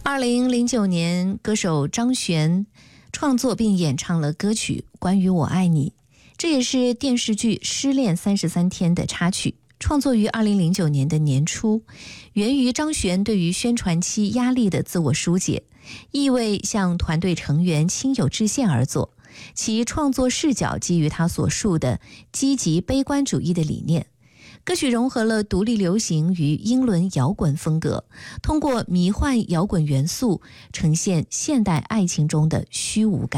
2009年，歌手张悬创作并演唱了歌曲《关于我爱你》，这也是电视剧《失恋33天》的插曲。创作于2009年的年初，源于张悬对于宣传期压力的自我疏解，意为向团队成员亲友致歉而作。其创作视角基于他所述的积极悲观主义的理念。歌曲融合了独立流行与英伦摇滚风格，通过迷幻摇滚元素呈现现代爱情中的虚无感。